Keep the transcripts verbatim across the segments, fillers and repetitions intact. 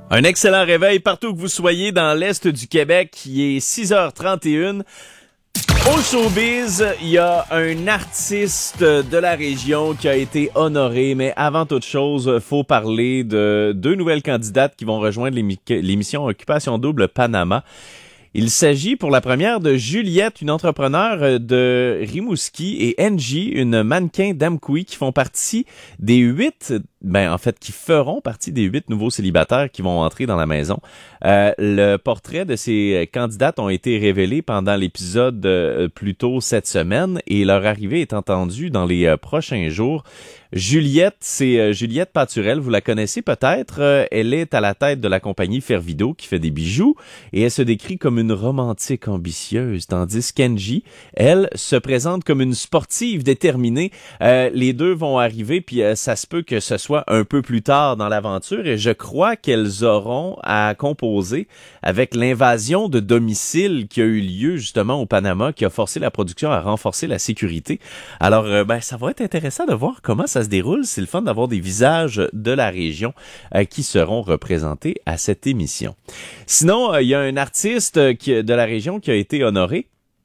Un excellent réveil partout que vous soyez dans l'Est du Québec. Il est six heures trente et une. Au showbiz, il y a un artiste de la région qui a été honoré, mais avant toute chose, faut parler de deux nouvelles candidates qui vont rejoindre l'émi- l'émission Occupation Double Panama. Il s'agit pour la première de Juliette, une entrepreneure de Rimouski, et Angie, une mannequin d'Amqui, qui font partie des huit, ben en fait, qui feront partie des huit nouveaux célibataires qui vont entrer dans la maison. Euh, le portrait de ces candidates ont été révélés pendant l'épisode euh, plus tôt cette semaine, et leur arrivée est entendue dans les euh, prochains jours. Juliette, c'est euh, Juliette Paturel, vous la connaissez peut-être. Euh, elle est à la tête de la compagnie Fervido qui fait des bijoux et elle se décrit comme une romantique ambitieuse, tandis qu'Angie, elle, se présente comme une sportive déterminée. Euh, les deux vont arriver, puis euh, ça se peut que ce soit un peu plus tard dans l'aventure, et je crois qu'elles auront à composer avec l'invasion de domicile qui a eu lieu justement au Panama, qui a forcé la production à renforcer la sécurité. Alors, euh, ben ça va être intéressant de voir comment ça se déroule. C'est le fun d'avoir des visages de la région euh, qui seront représentés à cette émission. Sinon, il euh, y a un artiste euh, qui, de la région qui a été honoré.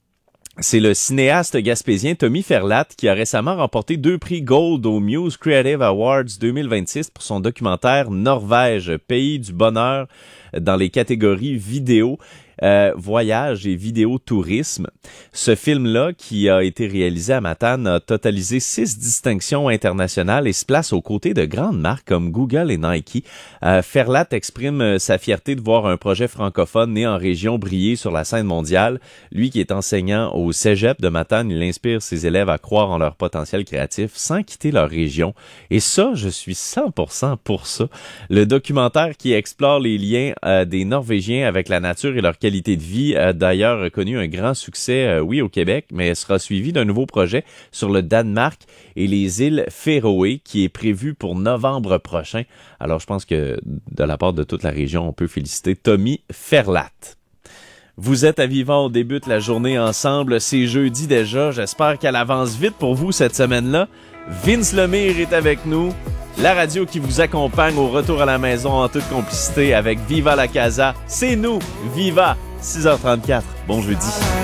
C'est le cinéaste gaspésien Tommy Ferlat qui a récemment remporté deux prix Gold au Muse Creative Awards deux mille vingt-six pour son documentaire Norvège, pays du bonheur, dans les catégories vidéo, euh, voyage et vidéo tourisme. Ce film-là, qui a été réalisé à Matane, a totalisé six distinctions internationales et se place aux côtés de grandes marques comme Google et Nike. Euh, Ferlat exprime sa fierté de voir un projet francophone né en région briller sur la scène mondiale. Lui qui est enseignant au Cégep de Matane, il inspire ses élèves à croire en leur potentiel créatif sans quitter leur région. Et ça, je suis cent pour cent pour ça. Le documentaire qui explore les liens euh, des Norvégiens avec la nature et leur qualité de vie a d'ailleurs connu un grand succès, euh, oui, au Québec, mais sera suivi d'un nouveau projet sur le Danemark et les îles Féroé qui est prévu pour novembre prochain. Alors, je pense que de la part de toute la région, on peut féliciter Tommy Ferlat. Vous êtes à Vivant, on débute la journée ensemble. C'est jeudi déjà. J'espère qu'elle avance vite pour vous cette semaine-là. Vince Lemire est avec nous. La radio qui vous accompagne au retour à la maison en toute complicité avec Viva la Casa. C'est nous, Viva, six heures trente-quatre. Bon jeudi.